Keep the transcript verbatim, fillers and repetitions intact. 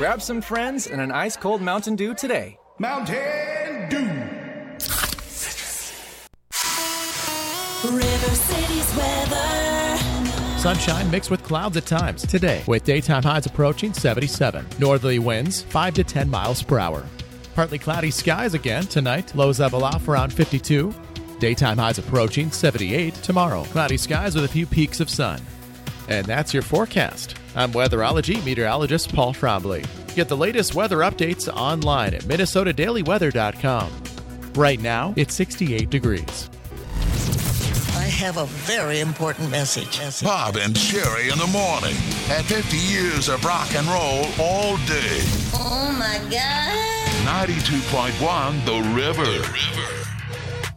Grab some friends and an ice-cold Mountain Dew today. Mountain Dew. River City's weather. Sunshine mixed with clouds at times today, with daytime highs approaching seventy-seven. Northerly winds five to ten miles per hour. Partly cloudy skies again tonight. Lows level off around fifty-two. Daytime highs approaching seventy-eight tomorrow. Cloudy skies with a few peaks of sun. And that's your forecast. I'm weatherology meteorologist Paul Trombley. Get the latest weather updates online at minnesota daily weather dot com. Right now, it's sixty-eight degrees. I have a very important message. Bob and Sherry in the morning. At fifty years of rock and roll all day. Oh, my God. ninety-two point one The River. The River.